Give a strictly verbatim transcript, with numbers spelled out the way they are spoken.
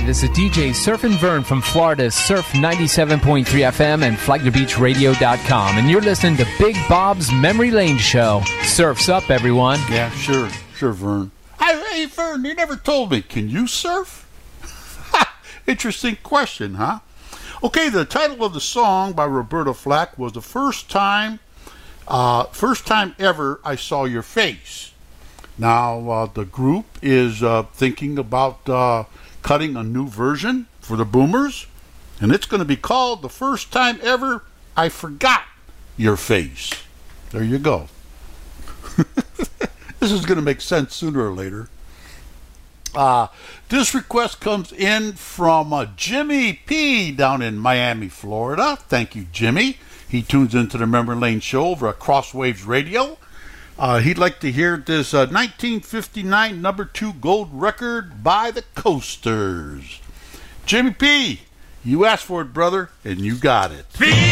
this is D J Surfin' Vern from Florida's Surf ninety-seven point three F M and flag the beach radio dot com, and you're listening to Big Bob's Memory Lane Show. Surf's up, everyone. Yeah, sure, sure, Vern. Hey, hey, Vern, you never told me. Can you surf? Interesting question, huh? Okay, the title of the song by Roberta Flack was The First Time, uh, First Time Ever I Saw Your Face. Now, uh, the group is uh, thinking about uh, cutting a new version for the Boomers, and it's going to be called The First Time Ever I Forgot Your Face. There you go. This is going to make sense sooner or later. Uh, this request comes in from uh, Jimmy P. down in Miami, Florida. Thank you, Jimmy. He tunes into the Memory Lane Show over at Crosswaves Radio. Uh, he'd like to hear this uh, nineteen fifty-nine number two gold record by the Coasters. Jimmy P., you asked for it, brother, and you got it.